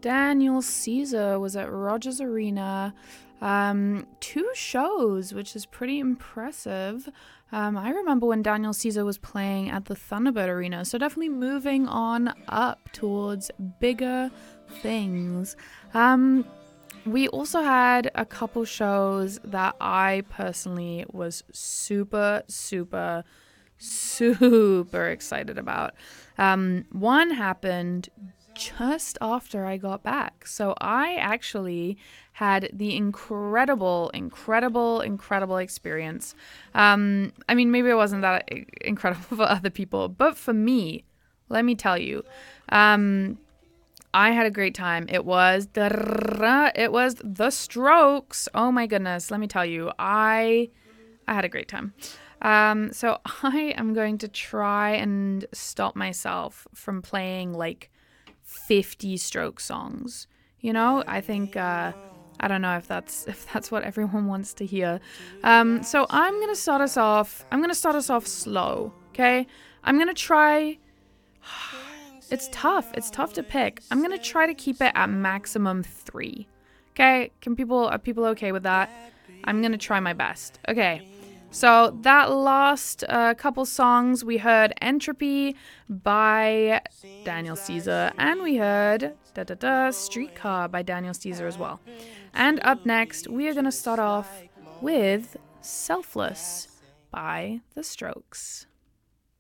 Daniel Caesar was at Rogers Arena. 2 shows, which is pretty impressive. I remember when Daniel Caesar was playing at the Thunderbird Arena, so definitely moving on up towards bigger things. We also had a couple shows that I personally was super excited about. One happened just after I got back. So I actually had the incredible experience. I mean, maybe it wasn't that incredible for other people, but for me, let me tell you, I had a great time. It was The Strokes. Oh my goodness, let me tell you, I had a great time. So I am going to try and stop myself from playing like 50 Strokes songs. You know, I think I don't know if that's what everyone wants to hear. So I'm gonna start us off. I'm gonna start us off slow. Okay, I'm gonna try. It's tough. It's tough to pick. I'm gonna try to keep it at maximum 3. Okay, are people okay with that? I'm gonna try my best. Okay. So that last couple songs, we heard Entropy by Daniel Caesar, and we heard Streetcar by Daniel Caesar as well. And up next, we are going to start off with Selfless by The Strokes.